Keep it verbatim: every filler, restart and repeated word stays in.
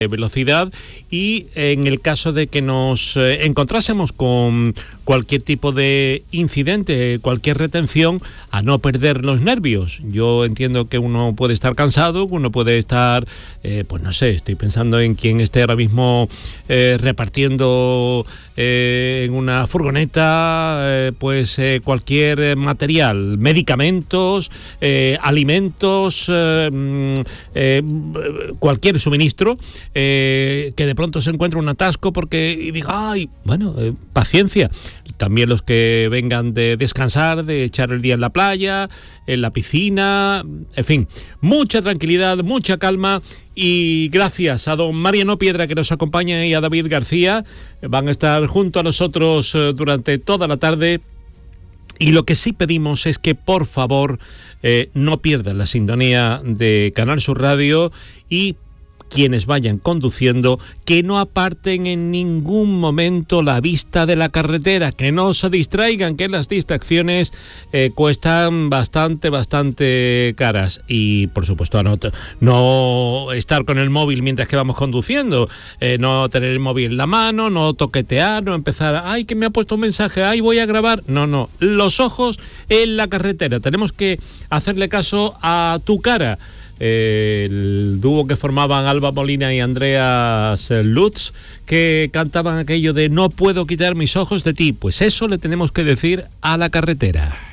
velocidad, y en el caso de que nos eh, encontrásemos con cualquier tipo de incidente, cualquier retención, a no perder los nervios. Yo entiendo que uno puede estar cansado, que uno puede estar, eh, pues no sé, estoy pensando en quien esté ahora mismo eh, repartiendo eh, en una furgoneta eh, pues eh, cualquier material, medicamentos, eh, alimentos, eh, eh, cualquier suministro, Eh, que de pronto se encuentra un atasco porque y diga, ay, bueno, eh, paciencia. También los que vengan de descansar, de echar el día en la playa, en la piscina, en fin, mucha tranquilidad, mucha calma. Y gracias a don Mariano Piedra, que nos acompaña, y a David García, van a estar junto a nosotros eh, durante toda la tarde. Y lo que sí pedimos es que, por favor, eh, no pierdan la sintonía de Canal Sur Radio, y quienes vayan conduciendo, que no aparten en ningún momento la vista de la carretera, que no se distraigan, que las distracciones eh, cuestan bastante, bastante caras. Y, por supuesto, no, no estar con el móvil mientras que vamos conduciendo, eh, no tener el móvil en la mano, no toquetear, no empezar, ay, que me ha puesto un mensaje, ay, voy a grabar. No, no, los ojos en la carretera. Tenemos que hacerle caso a Tu Cara, el dúo que formaban Alba Molina y Andreas Lutz, que cantaban aquello de no puedo quitar mis ojos de ti. Pues eso le tenemos que decir a la carretera.